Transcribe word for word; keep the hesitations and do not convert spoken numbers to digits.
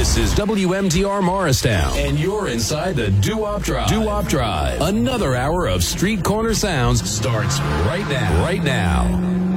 This is W M T R Morristown, and you're inside the Doo-Wop Drive. Doo-Wop Drive. Another hour of street corner sounds starts right now. Right now.